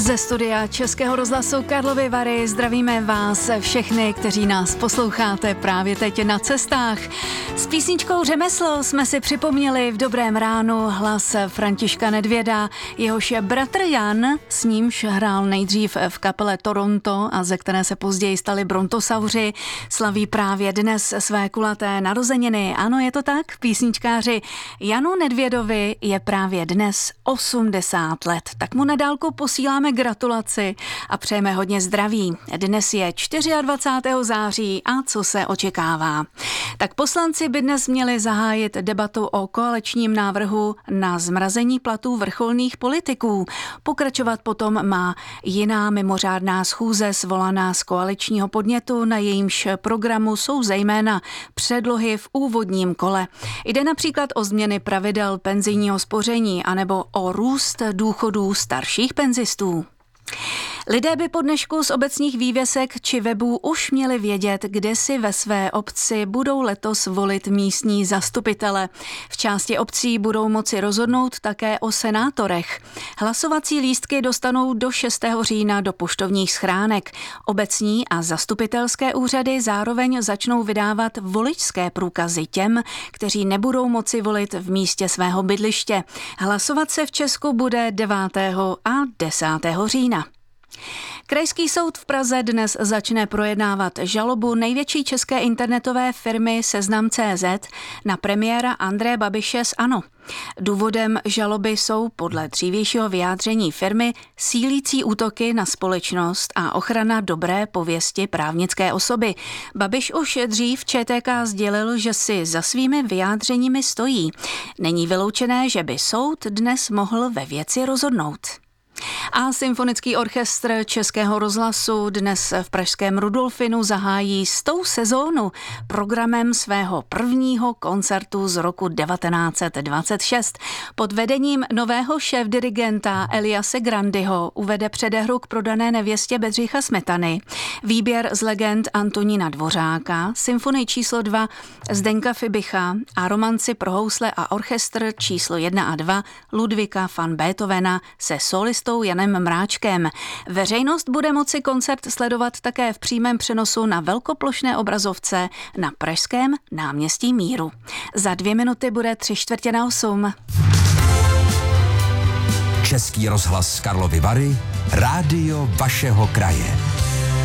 Ze studia Českého rozhlasu Karlovy Vary zdravíme vás všechny, kteří nás posloucháte právě teď na cestách. S písničkou Řemeslo jsme si připomněli v Dobrém ránu hlas Františka Nedvěda, jehož bratr Jan, s nímž hrál nejdřív v kapele Toronto a ze které se později stali Brontosauři, slaví právě dnes své kulaté narozeniny. Ano, je to tak, písničkáři Janu Nedvědovi je právě dnes 80 let. Tak mu na dálku posíláme gratulaci a přejeme hodně zdraví. Dnes je 24. září a co se očekává? Tak poslanci by dnes měli zahájit debatu o koaličním návrhu na zmrazení platů vrcholných politiků. Pokračovat potom má jiná mimořádná schůze svolaná z koaličního podnětu, na jejímž programu jsou zejména předlohy v úvodním kole. Jde například o změny pravidel penzijního spoření anebo o růst důchodů starších penzistů. Lidé by po dnešku z obecních vývěsek či webů už měli vědět, kde si ve své obci budou letos volit místní zastupitele. V části obcí budou moci rozhodnout také o senátorech. Hlasovací lístky dostanou do 6. října do poštovních schránek. Obecní a zastupitelské úřady zároveň začnou vydávat voličské průkazy těm, kteří nebudou moci volit v místě svého bydliště. Hlasovat se v Česku bude 9. a 10. října. Krajský soud v Praze dnes začne projednávat žalobu největší české internetové firmy Seznam.cz na premiéra Andreje Babiše z ANO. Důvodem žaloby jsou podle dřívějšího vyjádření firmy sílící útoky na společnost a ochrana dobré pověsti právnické osoby. Babiš už dřív ČTK sdělil, že si za svými vyjádřeními stojí. Není vyloučené, že by soud dnes mohl ve věci rozhodnout. A Symfonický orchestr Českého rozhlasu dnes v pražském Rudolfinu zahájí 100. sezónu programem svého prvního koncertu z roku 1926. Pod vedením nového šéfdirigenta Eliase Grandyho uvede předehru k Prodané nevěstě Bedřicha Smetany, výběr z legend Antonína Dvořáka, symfonii číslo 2 Zdeňka Fibicha a romanci pro housle a orchestr číslo 1 a 2 Ludvíka van Beethovena se solistou Janem Mráčkem. Veřejnost bude moci koncert sledovat také v přímém přenosu na velkoplošné obrazovce na pražském náměstí Míru. Za 2 minuty bude 7:45. Český rozhlas Karlovy Vary, rádio vašeho kraje.